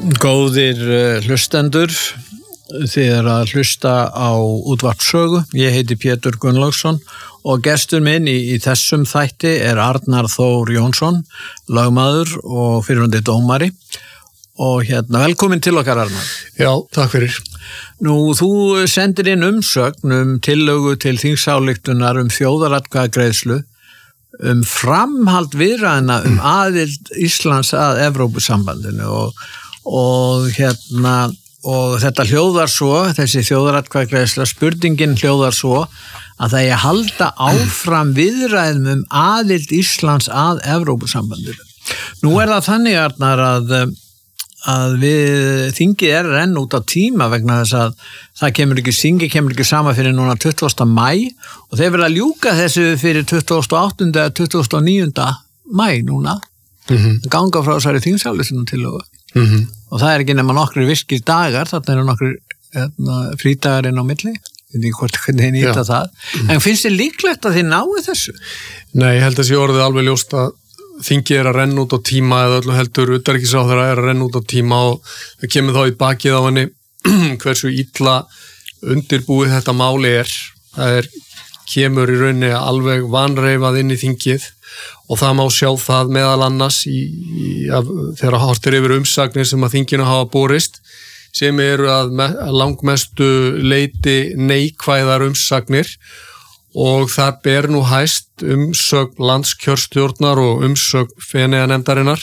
Góðir hlustendur, þið að hlusta á útvarp Sögu. Ég heiti Pétur Gunnlaugsson og gestur minn í þessum þætti Arnar Þór Jónsson, lögmaður og fyrrverandi dómari. Og velkomin til okkar, Arnar. Já, takk fyrir. Nú, þú sendir inn umsögn tillögu til þingsályektunar þjóðaratkvæðagreiðslu framhald viðræðna aðild Íslands að Evrópusambandinu og þetta hljóðar svo, þessi þjóðaratkvæðagreiðsla, spurningin hljóðar svo að það er halda áfram viðræðum aðild Íslands að Evrópusambandinu. Nú það þannig, Arnar, að við þingið renn út á tíma vegna þess að þingið kemur ekki sama fyrir núna 20. maí og þeir verða að ljúka þessu fyrir 28. eða 29. maí núna. Ganga frá þessari þingsályktun tillögu. Og það ekki nema nokkrir virkir dagar, þarna nokkrir frídagar inn á milli. Ég veit ekki hvernig þið nýta það. En finnst þið líklegt að þið náu þessu? Nei, ég held að sé orðið alveg ljóst að þingið að renna út á tíma eða öllu heldur utanríkisráðherra að renna út á tíma og það kemur þá í bakið á henni hversu illa undirbúið þetta máli það kemur í rauninni alveg vanreifað inn í þingið og það má sjá það meðal annars þegar horftir yfir umsagnir sem að þinginu hafa borist sem eru að langmestu leyti neikvæðar umsagnir og það ber nú hæst umsögn landskjörstjórnar og umsögn Feneyjanefndarinnar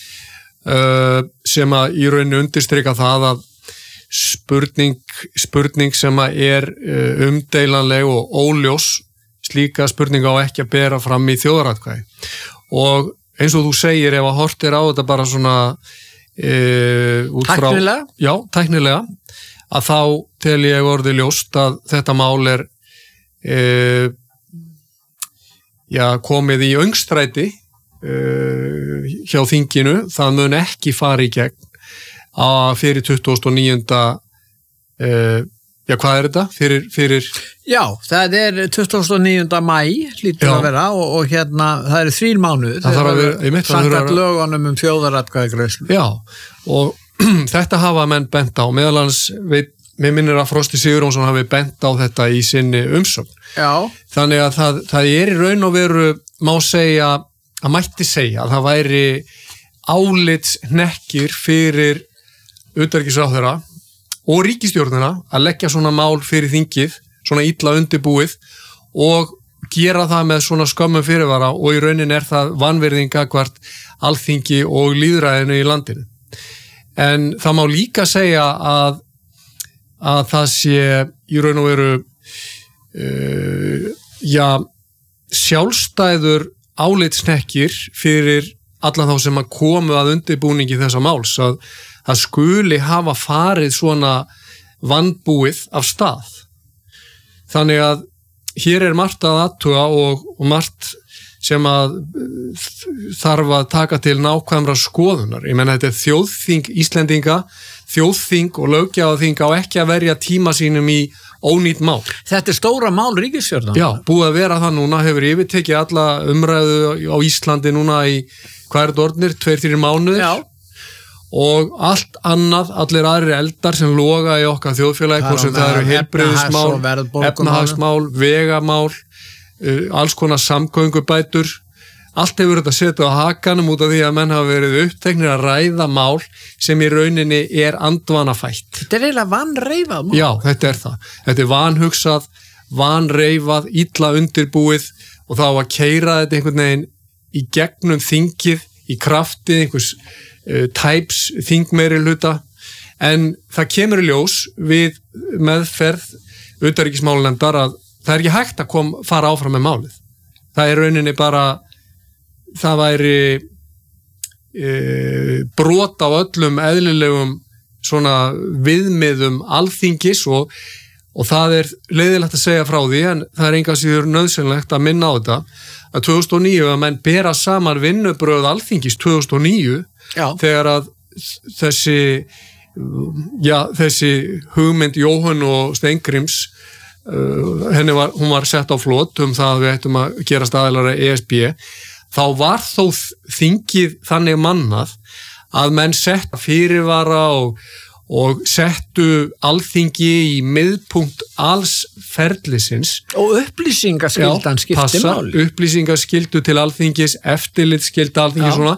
sem að í rauninni undirstrika það að spurning sem að umdeilanleg og óljós, slíka spurning á ekki að bera fram í þjóðaratkvæði. Og eins og þú segir, ef að horft á þetta bara svona út frá... Tæknilega? Já, tæknilega. Að þá tel ég orðið ljóst að þetta mál komið í öngstræti hjá þinginu, það mun ekki fara í gegn fyrir 29. Hvað þetta? Fyrir... Já, það 29. maí lítur að vera og það 3 mánuðir. Samkvæmt lögunum þjóðaratkvæðagreiðslu. Já, og þetta hafa menn bent á, meðal annars mér minnir að Frosti Sigurjónsson hafi bent á þetta í sinni umsögn. Já. Þannig að það í raun og veru má segja, að mætti segja að það væri álitshnekkir fyrir utanríkisráðherra og ríkisstjórnina að leggja svona mál fyrir þingið, svona illa undirbúið og gera það með svona skömmum fyrirvara og í raunin það vanvirðing gagnvart alþingi og lýðræðinu í landinu. En það má líka segja að það sé í raun og veru sjálfstæður álitshnekkir fyrir alla þá sem að komu að undirbúningi þessa máls að það skuli hafa farið svona vanbúið af stað. Þannig að hér margt að athuga og margt sem að þarf að taka til nákvæmra skoðunar. Ég meina þetta þjóðþing Íslendinga, þjóðþing og löggjafarþing á ekki að verja tíma sínum í ónýtt mál. Þetta stóra mál ríkisstjórnar. Já, búið að vera það núna, hefur yfirtekið alla umræðu á Íslandi núna í orðnir, 2-3 mánuðir. Já. Og allt annað, allir aðrir eldar sem loga í okkar þjóðfélagi, hvort sem það eru heilbrigðismál, efnahagsmál, vegamál, alls konar samgöngubætur, allt hefur þetta setið á hakanum út af því að menn hafa verið uppteknir að ræða mál sem í rauninni andvanafætt. Þetta eiginlega vanreifað mál. Já, þetta það. Þetta vanhugsað, vanreifað, illa undirbúið og þá að keyra þetta einhvern veginn í gegnum þingið, í kraftið einhvers tæps þingmeirihluta en það kemur í ljós við meðferð utanríkismálanefndar að það ekki hægt að fara áfram með málið. Það rauninni bara það væri brot á öllum eðlilegum svona viðmiðum alþingis og það leiðilegt að segja frá því en það enga síður nauðsynlegt að minna á þetta að 2009 að menn bera saman vinnubröð alþingis 2009 þegar að þessi hugmynd Jóhann og Steingríms hún var sett á flot það að við ættum að gera aðilar að ESB þá var þó þingið þannig mannað að menn sett fyrirvara og settu alþingi í miðpunkt alls ferlisins. Og upplýsingaskyldan skipti máli. Upplýsingaskyldu til alþingis, eftirlitsskylda alþingis svona.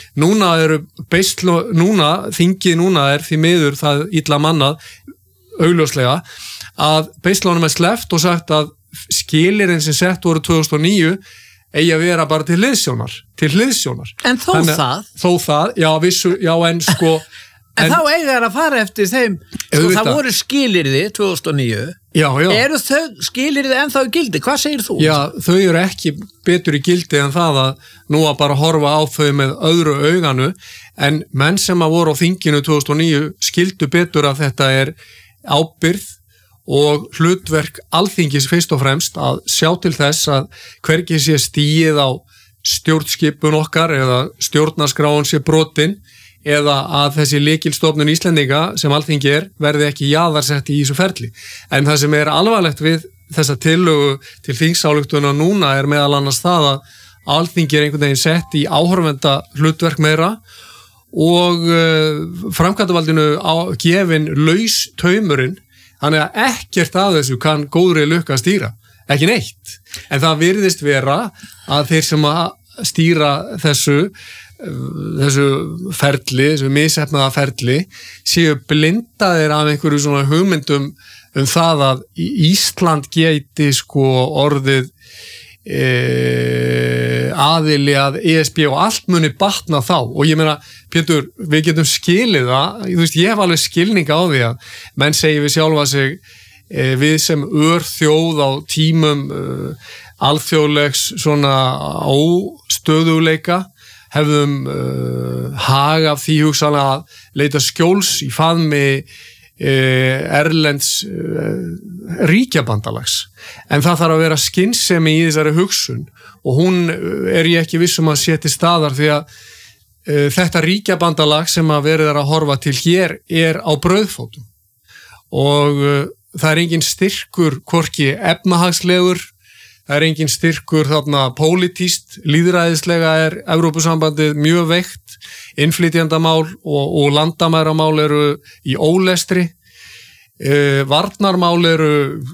Þingið núna er því miður það illa mannað, augljóslega, að beislunum sleppt og sagt að skilyrðin sem sett voru 2009 eigi að vera bara til hliðsjónar. En þó það? Já, en sko... En þá eiga þær að fara eftir þeim, sko það voru skilyrði 2009, eru þau skilyrði ennþá í gildi, hvað segir þú? Já, þau eru ekki betur í gildi en það að nú að bara horfa á þau með öðru auganu, en menn sem að voru á þinginu 2009 skildu betur að þetta er ábyrgð og hlutverk alþingis fyrst og fremst að sjá til þess að hvergi sé stigið á stjórnskipun okkar eða stjórnarskráin sé brotin, eða að þessi lykilstofnun Íslendinga sem alþingi verði ekki jaðarsett í þessu ferli. En það sem er alvarlegt við þessa tillögu til þingsályktuna núna er meðal annars það að alþingi einhvern veginn sett í áhorfenda hlutverk meira og framkvæmdavaldinu gefin laus taumurinn, þannig að ekkert af þessu kann góðri lukka stýra, ekki neitt. En það virðist vera að þeir sem að stýra þessu ferli, þessu misheppnaða ferli, séu blindaðir af einhverju svona hugmyndum það að Ísland geti sko orðið aðili að ESB og allt muni batna þá. Og ég meina, Pétur, við getum skilið það, ég hef alveg skilning á því að menn segi við sjálfa sig, við sem örþjóð á tímum alþjóðlegs svona óstöðuleika hefðum hag af því hugsanlega að leita skjóls í faðmi erlends ríkjabandalags. En það þarf að vera skynsemi í þessari hugsun og hún ég ekki vissum að sé til staðar því að þetta ríkjabandalag sem að verið að horfa til hér á brauðfótum. Og það engin styrkur, hvorki efnahagslegur, það engin styrkur þarna pólitískt, lýðræðislega Evrópusambandið mjög veikt, innflytjandamál og landamæramál eru í ólestri, varnarmál eru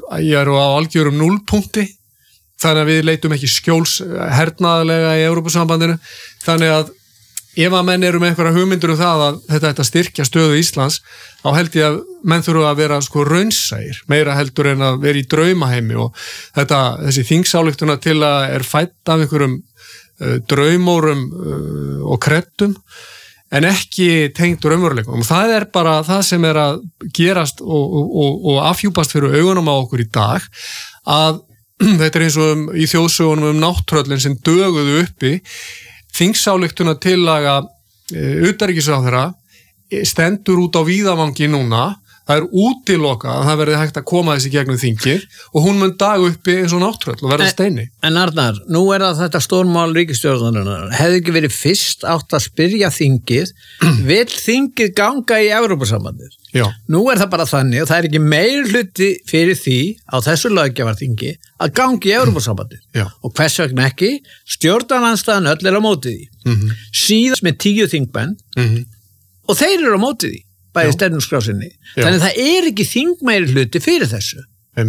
á algjörum núllpunkti, þannig að við leitum ekki skjóls hernaðarlega í Evrópusambandinu, þannig að ef að menn eru með einhverja hugmyndur það að þetta styrkja stöðu Íslands, þá held ég að menn þurfa að vera sko raunsæir, meira heldur en að vera í draumaheimi og þessi þingsályktuna til að fætt af einhverjum draumórum og kreddum en ekki tengd raunveruleikum. Og það bara það sem að gerast og afhjúpast fyrir augunum á okkur í dag, að þetta eins og í þjóðsögunum nátttröllin sem döguðu uppi, þingsályktuna tillaga utanríkisráðherra stendur út á víðavangi núna, það útilokað að það verði hægt að koma þessi gegnum þingið og hún mun dag uppi eins og nátttröll og verða steini. En Arnar, nú það þetta stórmál ríkisstjórnarinnar, hefði ekki verið fyrst átt að spyrja þingið, vill þingið ganga í Evrópusambandið? Já. Nú það bara þannig og það ekki meirihluti fyrir því á þessu löggjafarþingi að gangi í Evrópusambandið. Já. Og hvers vegna ekki? Stjórnarandstaðan öll á móti því. Síðast með 10 þingmenn og þeir eru á móti því, bæði stefnuskrásinni. Þannig það ekki þingmeirihluti fyrir þessu.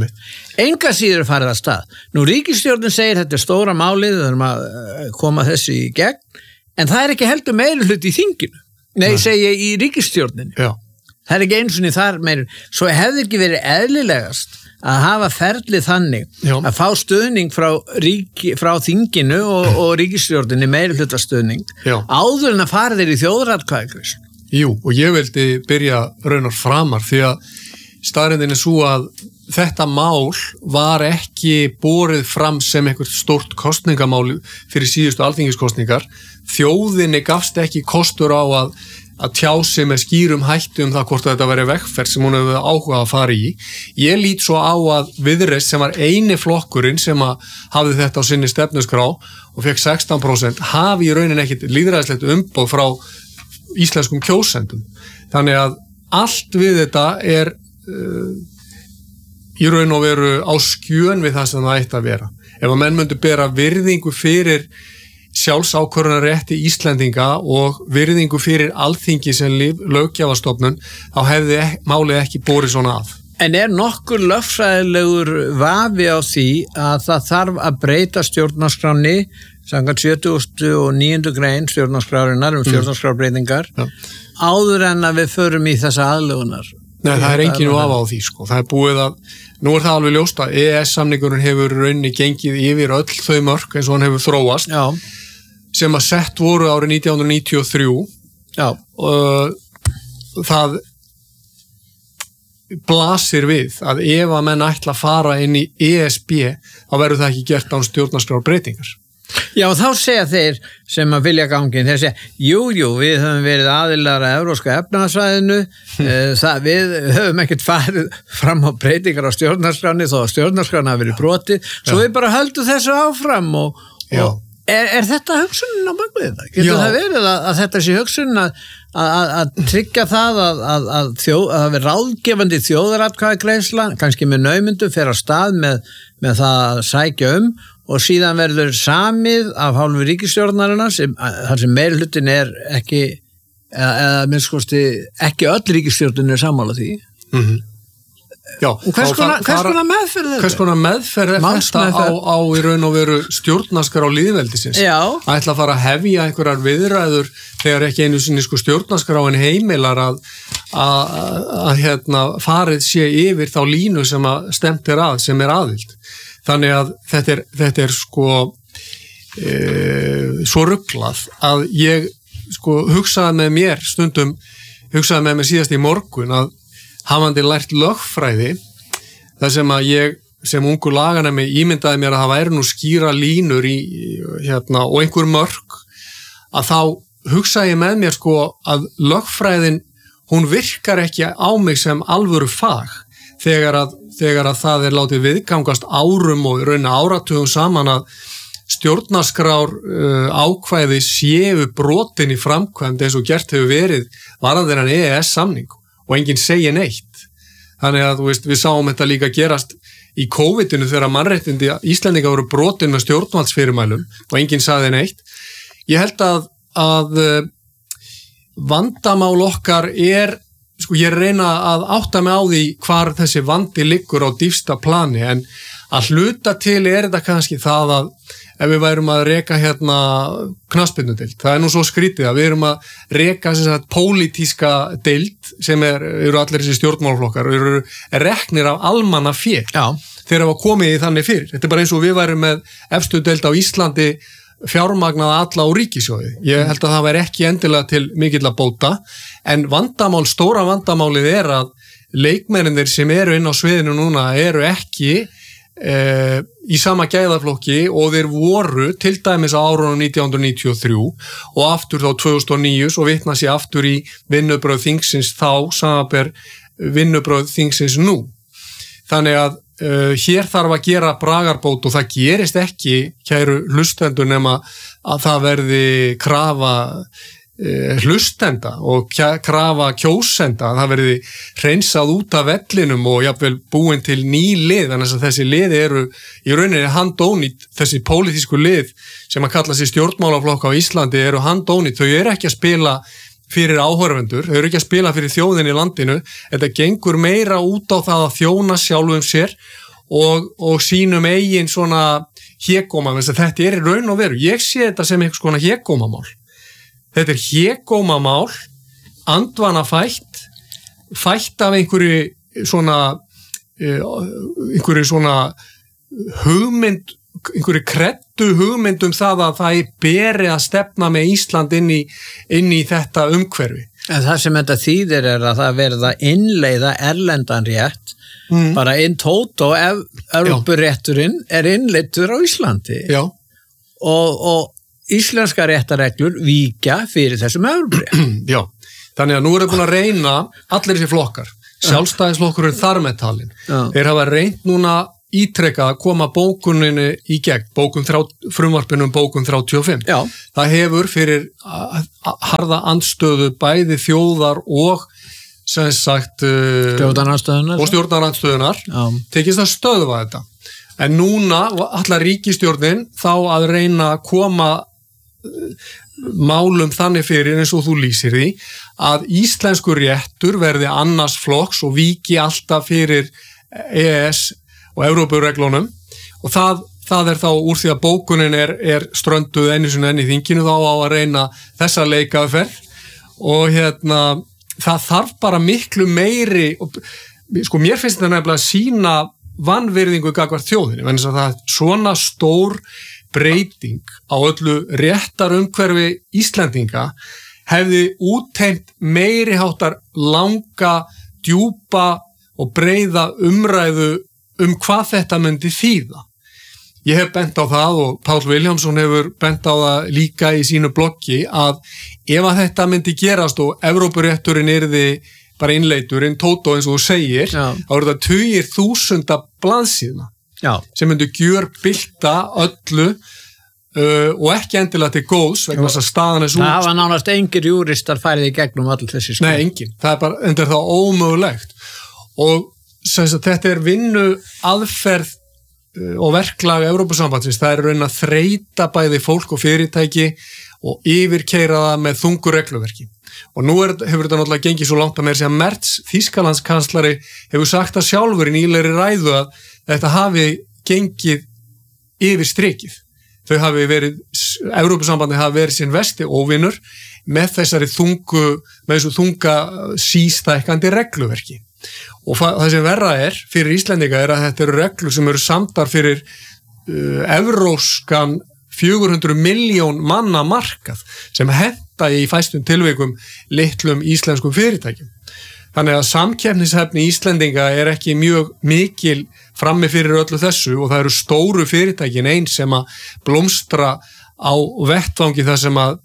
Enga síður farið að stað. Nú ríkisstjórnin segir þetta stóra málið, við þurfum að koma þessu í gegn, en það ekki heldur meirihluti í þinginu. Nei, segi ég í ríkisstjórninni. Já. Það ekki eins og þar meir, svo hefði ekki verið eðlilegast að hafa ferlið þannig að fá stuðning frá þinginu og ríkisstjórninni meirihluta stuðning áður en að fara þeir í þjóðaratkvæðagreiðslu. Jú, og ég vildi byrja raunar framar því að staðreyndin svo að þetta mál var ekki borið fram sem eitthvað stórt kosningamál fyrir síðustu alþingiskosningar. Þjóðinni gafst ekki kostur á að tjá sig með skýrum hættu það hvort þetta væri vegferð sem hún hefði áhuga að fara í. Ég lít svo á að Viðreisn sem var eini flokkurinn sem hafði þetta á sinni stefnuskrá og fekk 16% hafi í rauninni ekkit lýðræðislegt umboð frá íslenskum kjósendum. Þannig að allt við þetta í raun og veru á skjön við það sem það ætti að vera. Ef að menn myndu bera virðingu fyrir sjálfsákvörðunarrétti Íslendinga og virðingu fyrir Alþingi sem löggjafastofnun, þá hefði málið ekki borið svona að. En nokkur lögfræðilegur vafi á því að það þarf að breyta stjórnarskránni samkvæmt 79. grein stjórnarskrárinnar stjórnarskrárbreytingar áður en að við förum í þessa aðlögunar? Nei, það engin vafi á því, sko. Það búið að, nú það alveg ljóst að EES-samningurinn hefur rauninni gengið yfir öll þau mörk eins og hann hefur þróast, sem að sett voru árið 1993. Já. Og það blasir við að ef að menn ætla að fara inn í ESB, þá verður það ekki gert án stjórnarskrárbreytingar. Já, þá segja þeir sem að vilja gangin, þeir segja, jú, við höfum verið aðilar að Evrópska efnahagssvæðinu, við höfum ekkert farið fram á breytingar á stjórnarskráni þó að stjórnarskrána hafi verið brotið, svo við bara höldum þessu áfram og þetta hugsunin á bakvið þetta? Getur það verið að þetta sé hugsunin að tryggja það að það er ráðgefandi þjóðaratkvæðagreiðsla, kannski með naumundum, fer á stað með það að sækja og síðan verður samið af hálfu ríkisstjórnarinnar þar sem meirihlutin ekki eða minnskosti ekki öll ríkisstjórnin sammála því. Já, og hvers konar meðferð þetta? Hvers konar meðferð þetta á í raun og veru stjórnarskrá lýðveldisins? Ætla að fara að hefja einhverjar viðræður þegar ekki einu sinni stjórnarskráin heimilar að farið sé yfir þá línu sem að stemt sem aðild. Þannig að þetta er sko svo ruglað að ég sko hugsaði með mér síðast í morgun að hafandi lært lögfræði, þar sem að ég sem ungur laganemi ímyndaði mér að það væri nú skýra línur og einhver mörk, að þá hugsaði ég með mér sko að lögfræðin, hún virkar ekki á mig sem alvöru fag þegar að það er látið viðgangast árum og raun áratugum saman að stjórnarskrár ákvæði séu brotin í framkvæmd eins og gert hefur verið varðandi þennan EES-samning og enginn segir neitt. Þannig að við sáum þetta líka gerast í COVID-inu þegar mannréttindi Íslendinga voru brotin með stjórnvaldsfyrirmælum og enginn sagði neitt. Ég held að vandamál okkar ég reyna að átta mig á því hvar þessi vandi liggur á dýpsta plani, en að hluta til þetta kannski það að ef við værum að reka knattspyrnudeild, það er nú svo skrítið að við erum að reka pólitíska deild sem eru allir þessi stjórnmálaflokkar, eru reknir af almannafé. Þeir hafa komið í þannig fyrir. Þetta er bara eins og við værum með efstu deild á Íslandi fjármagnaða alla á ríkissjóði. Ég held að það væri ekki endilega til mikilla bóta, en stóra vandamálið er að leikmennir sem eru inn á sviðinu núna eru ekki í sama gæðaflokki og þeir voru til dæmis á árunum 1993 og aftur þá 2009 og vitna sér aftur í vinnubrögð þingsins þá samanber vinnubrögð þingsins nú. Þannig að hér þarf að gera bragarbót og það gerist ekki, kæru hlustendur, nema að það verði krafa hlustenda og krafa kjósenda, að það verði hreinsað út af vellinum og jafnvel búin til ný lið, þannig að þessi lið eru í rauninni handónýtt, þessi pólitísku lið sem að kalla sig stjórnmálaflokka á Íslandi eru handónýtt, þau eru ekki að spila fyrir áhorfendur, þau eru ekki að spila fyrir þjóðin í landinu, þetta gengur meira út á það að þjóna sjálfum sér og sínum eigin svona hégóma, þetta er í raun og veru, ég sé þetta sem einhvers konar hégómamál. Þetta er hégómamál, andvana fætt af einhverju svona hugmynd, einhverju kreddu hugmynd það að það beri að stefna með Ísland inn í þetta umhverfi. En það sem þetta þýðir er að það verða innleiða erlendan rétt, bara inn tótt og Evrópurétturinn er innleiddur á Íslandi. Já. Og íslenska réttareglur víkja fyrir þessum Evrópurétt. Já, þannig að nú er það búin að reyna allir þessi flokkar, sjálfstæðisflokkurinn þar með talin. Þeir hafa reynt núna ítrekkað að koma bókuninni í gegn, frumvarpinu bókun 35. Já. Það hefur fyrir harða andstöðu bæði þjóðar og sem sagt stjórnarandstöðunar tekist að stöðva þetta. En núna ætlar ríkisstjórnin þá að reyna að koma málum þannig fyrir eins og þú lýsir því að íslenskur réttur verði annars flokks og víki alltaf fyrir EES og Evrópureglunum og það þá úr því að bókunin er strönduð einu sinni enn í þinginu þá á að reyna þessa leikaferð og það þarf bara miklu meiri og, sko mér finnst þetta nefnilega að sína vanvirðingu gagnvart þjóðinni vegna þess að það er svona stór breyting á öllu réttarumhverfi Íslendinga hefði útteimt meiriháttar langa, djúpa og breiða umræðu hvað þetta myndi þýða. Ég hef bent á það og Páll Vilhjálmsson hefur bent á það líka í sínu bloggi að ef að þetta myndi gerast og Evrópurétturinn yrði bara innleitur, tótó eins og þú segir, þá eru það 20.000 blaðsíðna sem myndi gjörbylta öllu og ekki endilega til góðs vegna þess að staðan er svo. Það var nánast engir júristar færið í gegnum allir þessi sko. Nei, engin. Það er bara, en það er það ómögulegt. Og þetta er vinnu aðferð og verklag Evrópusambandsins, það er raun að þreyta bæði fólk og fyrirtæki og yfirkeyra það með þungu regluverki. Og nú hefur þetta náttúrulega gengið svo langt að meira að Merz, Þýskalandskanslari, hefur sagt það sjálfur í nýlegri ræðu að þetta hafi gengið yfir strikið. Evrópusambandi hafi verið sinn versti óvinur með þessu þunga sístækkandi regluverki. Og það sem verra er fyrir Íslendinga er að þetta eru reglur sem eru samdar fyrir evróskan 400 milljón manna markað sem henta í fæstum tilvikum litlum íslenskum fyrirtækjum. Þannig að samkeppnishæfni Íslendinga er ekki mjög mikil frammi fyrir öllu þessu og það eru stóru fyrirtækin eins sem að blómstra á vettvangi þar sem að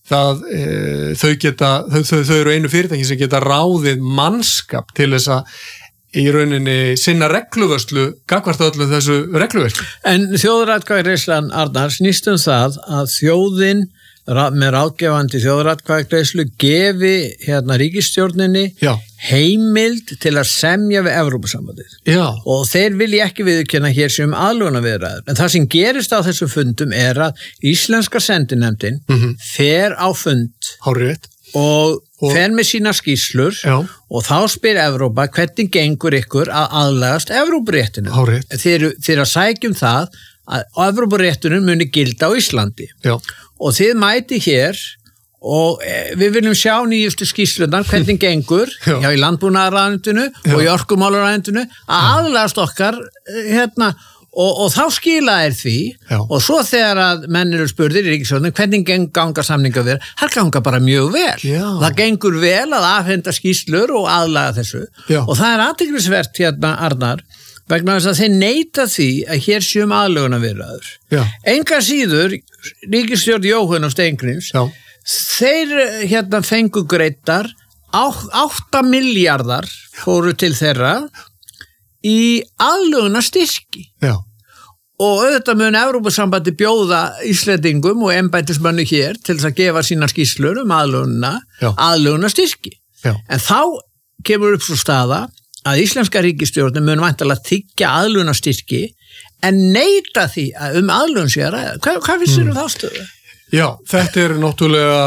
þau eru einu fyrirtæki sem geta ráðið mannskap til þess að í rauninni sinna regluvörslu gagnvart öllu þessu regluverki. En þjóðaratkvæðagreiðslan Arnar snýst það að þjóðin með ráðgefandi þjóðaratkvæðagreiðslu gefi ríkisstjórninni heimild til að semja við Evrópusambandið. Og þeir vilja ekki viðurkenna hér sem aðlögunarviðræður. En það sem gerist á þessu fundum er að íslenska sendinefndin fer á fund og fer með sína skýrslur og þá spyr Evrópa hvernig gengur ykkur að aðlagast Evrópuréttinu. Þeir að sækjum það að Evrópurétturinn muni gilda á Íslandi. Og þið mæti hér og við viljum sjá nýjustu skýrslunar hvernig gengur í landbúnaðarráðuneytinu og í orkumálaráðuneytinu að aðlagast okkar og þá skila því og svo þegar að menn eru spurðir í ríkisstjórninni hvernig ganga samninga við, það ganga bara mjög vel. Það gengur vel að afhenda skýrslur og aðlaga þessu og það er athyglisvert Arnar vegna þess að þeir neita því að hér séum aðlögunarviðræður. Enga síður ríkisstjórn Jóhann og Steingríms þeir fengu greiddar 8 milljarðar fóru til þeirra í aðlögunarstyrki. Og auðvitað mun Evrópusambandi bjóða Íslendingum og embættismönnum hér til þess að gefa sína skýrslur aðlögunarstyrki. En þá kemur upp svo staða að íslenska ríkisstjórnin mun væntanlega þiggja aðlögunarstyrki en neita því að aðlögun sé að ræða. Hvað finnst þér þá stöðu? Já, þetta er náttúrulega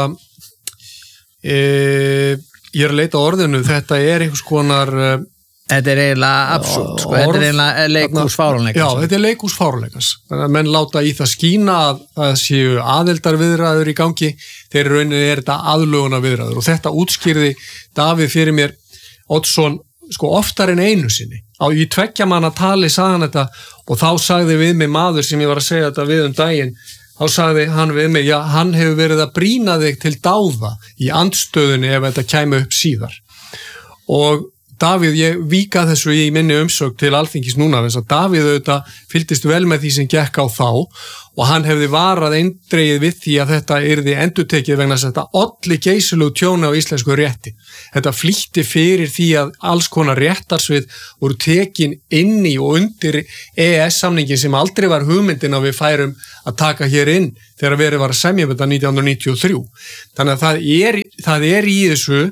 ég er að leita orðinu, þetta er einhvers konar Þetta er eiginlega absúrt, þetta er eiginlega leikhúsfáránleikas. Já, þetta er leikhúsfáránleikas. Þannig að menn láta í það skína að það séu aðildarviðræður í gangi, þegar rauninni er þetta aðlögunarviðræður og þetta útskýrði Davíð fyrir mér Oddsson oftar en einu sinni. Í 2 manna tali sagði hann þetta og þá sagði við mig maður sem ég var að segja þetta við daginn, þá sagði hann við mig, hann hefur verið að brýna þig til dáða í andstöðunni ef þetta kæmi upp síðar. Og Davíð, ég víka þessu í minni umsögn til Alþingis núna, þess að Davíð auðvitað fylgdist vel með því sem gekk á þá og hann hefði varað eindregið við því að þetta yrði endurtekið vegna þess að þetta olli geysilegu tjóni á íslensku rétti. Þetta flýtti fyrir því að alls konar réttarsvið voru tekin inn í og undir EES-samningin sem aldrei var hugmyndin að við færum að taka hér inn þegar verið var að semja þetta 1993. Þannig að það er í þessu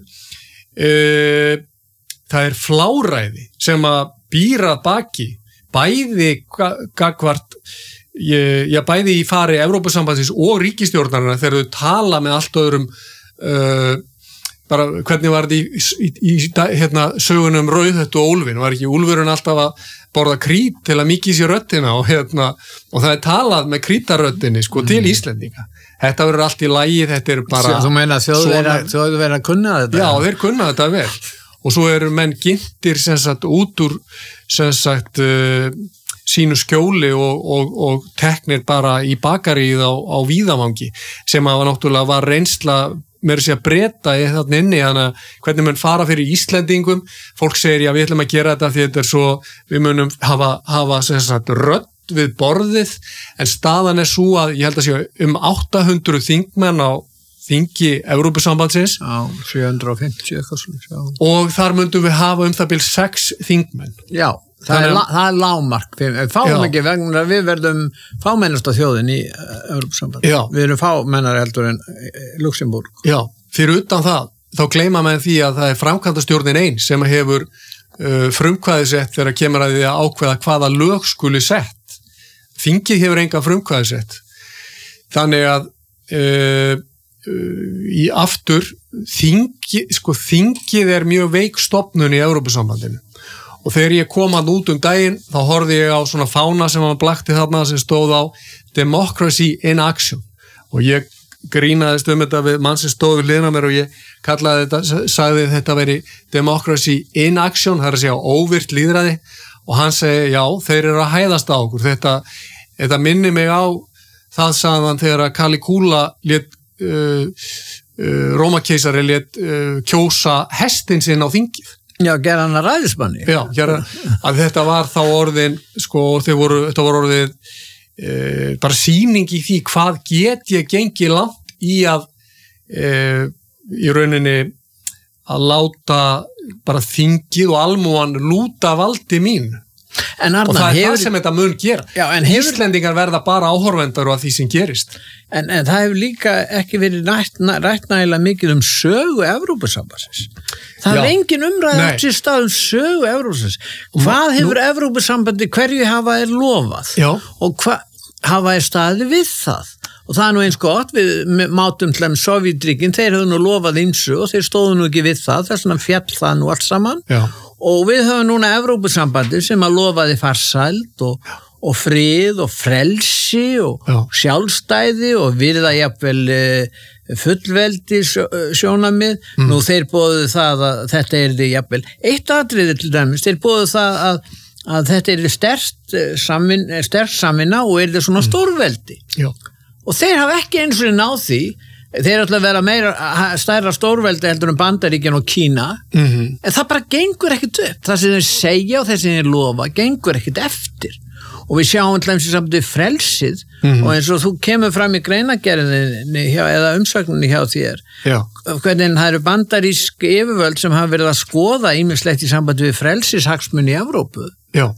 það er fláræði sem að býra baki bæði gagvart ég bæði í fari Evrópusambandsins og ríkisstjórnarna þegar þau tala með allt öðrum bara hvernig var þetta í sögunum Rauðhött og Úlfinn, var ekki Úlfurinn alltaf að borða krít til að mýkja sér röddina og það talað með krítaröddinni sko til Íslendinga. Þetta verður allt í lagi, þetta bara þú meina þjóðu verið að kunna þetta? Já, þeir kunna þetta vel og svo eru menn gintir sem sagt út úr sem sagt sínu skjóli og teknir bara í bakarið á Víðavangi sem að náttúrulega var reynsla mér sé að breyta í þarna inni þannig að hvernig mun fara fyrir Íslendingum fólk segir já við ætlum að gera þetta því þetta svo við munum hafa sem sagt rödd við borðið en staðan svo að ég held að sé 800 þingmenn á þingi Evrópusambandsins 750 eitthvað svona og þar myndum við hafa það bil 6 þingmenn já það er lágmark við fáum ekki vegna við verðum fámennasta þjóðin í Evrópusambandi við erum fámennar heldur en Luxemburg já, fyrir utan það þá gleyma menn því að það er framkvæmdastjórnin ein sem hefur frumkvæðisett þegar kemur að því að ákveða hvaða lög skuli sett þingið hefur enga frumkvæðisett þannig að í aftur þingið er mjög veik stofnun í Evrópusambandinu og þegar ég kom að út daginn þá horfði ég á svona fána sem hann blakti þarna sem stóð á Democracy in Action og ég grínaðist þetta við mann sem stóð við hliðina mér og ég kallaði þetta, sagði þetta veri Democracy in Action, það er að segja óvirt lýðræði og hann segi já, þeir eru að hæðast á okkur þetta minni mig á það sagði hann þegar að Caligula lét Rómakeisari lét kjósa hestinn sinn á þingið já, gera hann að ræðismanni já, að þetta var þá orðin sko, þetta voru orðið bara sýning í því hvað get ég gengið langt í að í rauninni að láta bara þingið og almúan lúta valdi mín og það er það sem þetta mun gera Íslendingar verða bara áhorfendar á því sem gerist en það hefur líka ekki verið rætt nægilega mikið sögu Evrópusambandsins það er engin umræða eftir stað sögu Evrópusambandsins hvað hefur Evrópusambandi hverju hafa er lofað og hafa er staði við það og það er nú eins gott við mátum til Sovjetríkin, þeir höfðu nú lofað ýmsu og þeir stóðu nú ekki við það þess vegna féll það nú allt saman og við höfum núna Evrópusambandi sem að lofaði farsæld og frið og frelsi og sjálfstæði og virða jafnvel fullveldi sjónarmið nú þeir boðuðu það að þetta er því jafnvel eitt atriði til dæmis þeir boðuðu það að þetta er sterk samvinna og er þetta svona stórveldi og þeir hafa ekki eins og náð því þeir ætla að vera meira stærra stórveldi heldur en Bandaríkin og Kína en það bara gengur ekkert upp það sem þeir segja og það sem þeir lofa gengur ekkert eftir og við sjáum til dæmis samtidig frelsið og eins og þú kemur fram í greinagerðinni eða umsögninni hjá þér hvernig það eru bandarísk yfirvöld sem hafa verið að skoða ýmislegt í sambandi við frelsishagsmuni í Evrópu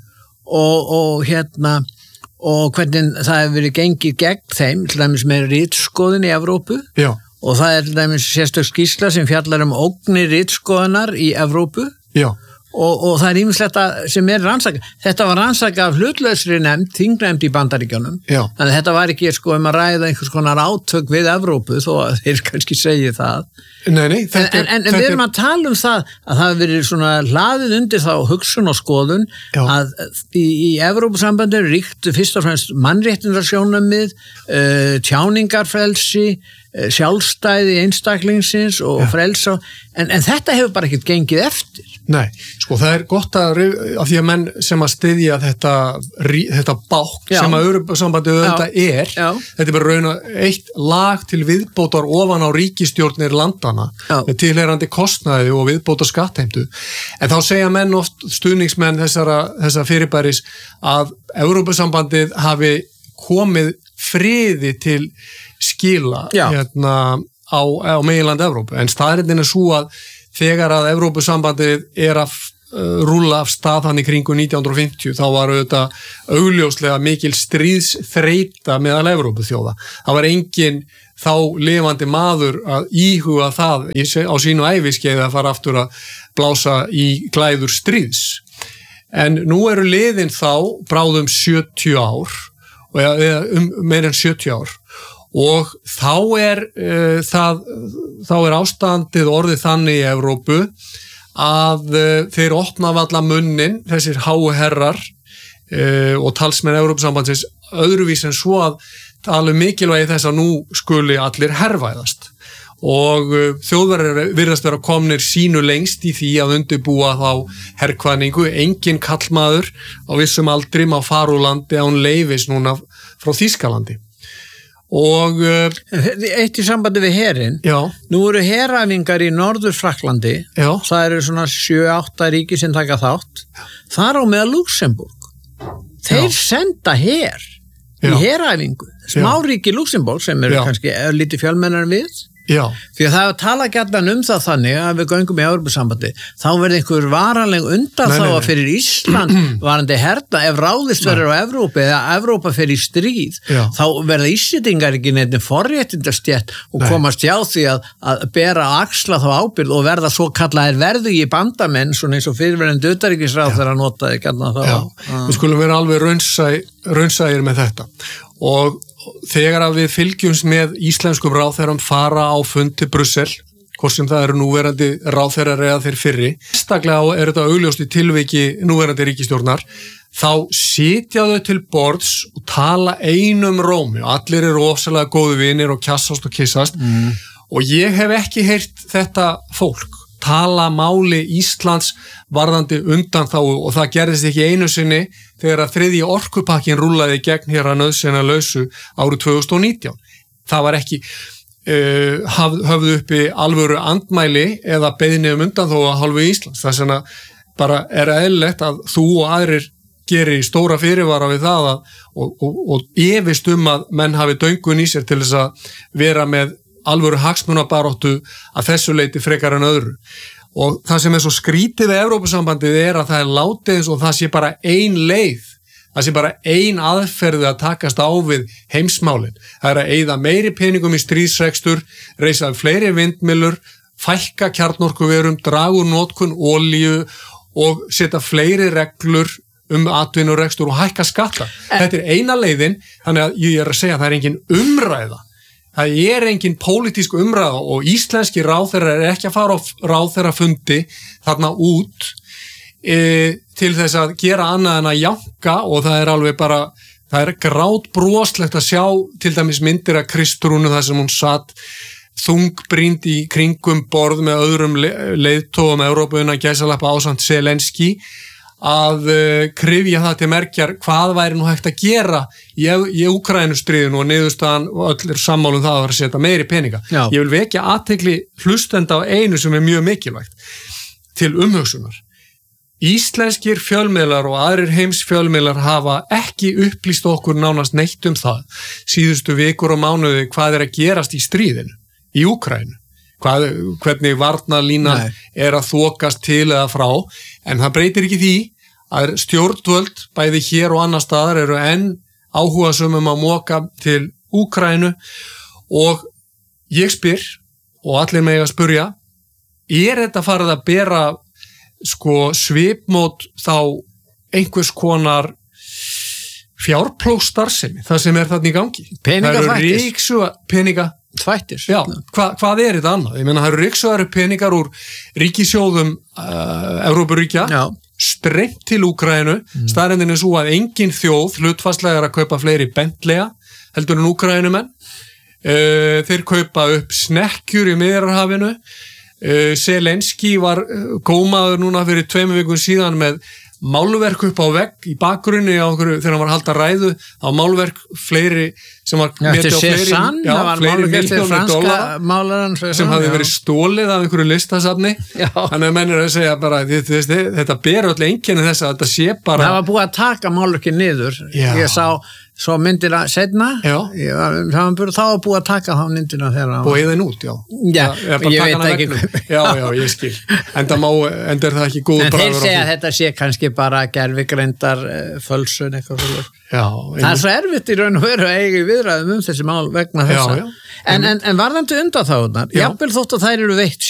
og hvernig það hefur verið gengið gegn þeim, til dæmis með ritskoðun í Evrópu og það er til dæmis sérstök skýrsla sem fjallar ógnir ritskoðunar í Evrópu og það er ýmislegt sem rannsaka þetta var rannsaka af hlutlausri nefnd þingnefnd í Bandaríkjunum þannig að þetta var ekki að ræða einhvers konar átök við Evrópu þó að þeir kannski segi það en við erum að tala það að það hefur verið svona hlaðið undir þá hugsun og skoðun að í Evrópusambandi ríktu fyrst og fremst mannréttindasjónarmið tjáningarfrelsi sjálfstæði einstaklingsins og frelsa en þetta hefur bara ekkert gengið eftir Nei, sko það er gott að því að menn sem að styðja þetta bákn sem að Evrópusambandið auðvitað þetta er bara raun og eitt lag til viðbótar ofan á ríkisstjórnir landana með tilheyrandi kostnaði og viðbótar skattheimtu en þá segja menn oft stuðningsmenn þessa fyrirbæris að Evrópusambandið hafi komið friði til skila á meginland Evrópu en staðreyndin er svo að þegar að Evrópusambandið er að rúlla af stað hann í kringu 1950 þá var auðvitað augljóslega mikil stríðsþreyta meðal Evrópuþjóða. Það var engin þá lifandi maður að íhuga það á sínu æviskeiði að fara aftur að blása í glæður stríðs. En nú eru liðin þá bráðum 70 ár meir en 70 ár og þá er ástandið orðið þannig í Evrópu að þeir opna valla munnin, þessir háu herrar og talsmenn Evrópusambandsins öðruvís en svo að tala mikilvægi þess að nú skuli allir herrvæðast og Þjóðverjar virðast vera komnir sínu lengst í því að undirbúa þá herrkvæningu, engin kallmaður á vissum aldri má fara úr landi án leyfis núna frá Þýskalandi og eitt í sambandi við herinn, nú eru heræfingar í Norður-Fraklandi, það eru svona 7-8 ríki sem taka þátt, þar á meðal Luxemburg, þeir senda her í heræfingu, smáríki Luxemburg sem eru kannski lítið fjölmennar en við, því að það er tala gætlan það þannig að við göngum í Evrópusambandi, þá verður einhver varanleg undanþága fyrir Ísland varandi herna ef ráðist verður á Evrópu eða Evrópa fer í stríð, þá verða Íslendingar ekki neitt forréttindastétt og komast hjá því að bera axla þá ábyrgð og verða svo kallaðir verðugi bandamenn, svona eins og fyrirverandi utanríkisráðherra notaði gætna þá. Við skulum vera alveg raunsægir með þetta og þegar að við fylgjumst með íslenskum ráðherrum fara á fund til Brussel, hvort sem það eru núverandi ráðherrar eða þeir fyrri, sérstaklega er þetta augljóst í tilviki núverandi ríkisstjórnar, þá sitja þau til borðs og tala einum rómi og allir eru ofsalega góðu vinir og kjassast og kissast og ég hef ekki heyrt þetta fólk tala máli Íslands varðandi undanþágu og það gerðist ekki einu sinni þegar að 3. orkupakkin rúllaði gegn hér að nauðsynjalausu árið 2019. Það var ekki höfðu uppi alvöru andmæli eða beiðni undanþágu af hálfu Íslands. Þess vegna bara er eðlilegt að þú og aðrir gerir stóra fyrirvara við það og efist að menn hafi döngun í sér til þess að vera með alvöru hagsmunabaráttu að þessu leyti frekar en öðru og það sem er svo skrítið við Evrópusambandið er að það er látið eins og það sé bara ein leið, það sé bara ein aðferð að takast á við heimsmálin, það er að eyða meiri peningum í stríðsrekstur, reisa fleiri vindmyllur, fækka kjarnorkuverum, draga úr notkun olíu og setja fleiri reglur atvinnurekstur og hækka skatta. Þetta er eina leiðin, þannig að ég er að segja að það er engin umræða. Það er engin pólitísk umræða og íslenski ráðherrar ekki að fara á ráðherrafundi þarna út til þess að gera annað en að janka og það er alveg bara, það er grátbroslegt að sjá til dæmis myndir af Kristrúnu þar sem hún satt þungbrýnd í kringum borð með öðrum leiðtogum Evrópuna gæsalappa ásamt Zelenski að kryfja það til merkjar hvað væri nú hægt að gera í Úkraínustríðinu og niðurstaðan og öll er sammálum það að setja meiri peninga. Ég vil vekja athygli hlustenda á einu sem er mjög mikilvægt til umhugsunar. Íslenskir fjölmiðlar og aðrir heims fjölmiðlar hafa ekki upplýst okkur nánast neitt það síðustu vikur og mánuði hvað er að gerast í stríðinu í Úkraínu. Hvernig varnarlínan er að þokast til eða frá, en það breytir ekki því að stjórnvöld bæði hér og annar staðar eru enn áhugasömum að moka til Úkraínu og ég spyr og allir mega að spurja, er þetta farið að bera svipmót þá einhvers konar fjárplógstarfsemi, það sem er þarna í gangi? Peninga þvættir. Já, hvað er þetta annað? Ég meina, það eru ryksuðari peningar úr ríkissjóðum Evrópuríkja, strengt til Úkraínu, staðreyndin er svo að engin þjóð hlutfallslega er að kaupa fleiri Bentleyja heldur en Úkraínumenn. Þeir kaupa upp snekkjur í Miðjarðarhafinu. Zelenski var gómaður núna fyrir 2 vikum síðan með málverk upp á vegg í bakgrunni á okkur þegar hann var að halda ræðu á málverk fleiri sem var metið á fleiri milljónir dollara sem hafði verið stólið af einhverju listasafni þannig að menn er að segja bara þetta ber öll einkenni þess að þetta sé bara það var búið að taka málverkin niður ég sá svo myndina setna það var búið að taka þá myndina og eðin út, ég veit ekki já, ég skil en er það ekki góð en þeir segja að þetta sé kannski bara gervigreindar fölsun eitthvað það er svo erfitt í raun og veru að eiga viðræðum þessi mál vegna þessa en varðandi undanþágurnar jafnvel þótt að þær eru veitt